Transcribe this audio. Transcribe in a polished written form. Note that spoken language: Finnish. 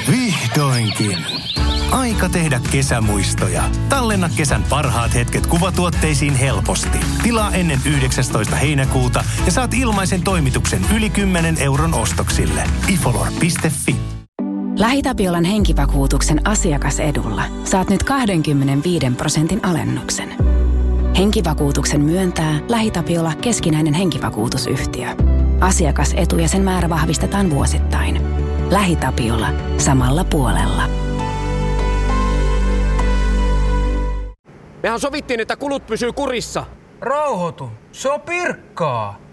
Vihdoinkin. Aika tehdä kesämuistoja. Tallenna kesän parhaat hetket kuvatuotteisiin helposti. Tilaa ennen 19. heinäkuuta ja saat ilmaisen toimituksen yli 10 euron ostoksille. ifolor.fi. LähiTapiolan henkivakuutuksen asiakasedulla saat nyt 25% alennuksen. Henkivakuutuksen myöntää LähiTapiola keskinäinen henkivakuutusyhtiö. Asiakasetu ja sen määrä vahvistetaan vuosittain. LähiTapiola. Samalla puolella. Mehän sovittiin, että kulut pysyy kurissa. Rauhoitu. Se on Pirkkaa.